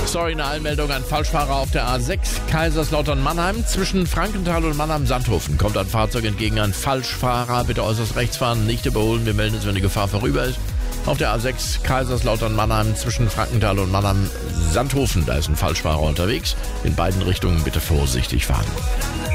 Sorry, eine Eilmeldung an Falschfahrer auf der A6 Kaiserslautern-Mannheim. Zwischen Frankenthal und Mannheim-Sandhofen kommt ein Fahrzeug entgegen, ein Falschfahrer. Bitte äußerst rechts fahren, nicht überholen. Wir melden es, wenn die Gefahr vorüber ist. Auf der A6 Kaiserslautern-Mannheim zwischen Frankenthal und Mannheim-Sandhofen. Da ist ein Falschfahrer unterwegs. In beiden Richtungen bitte vorsichtig fahren.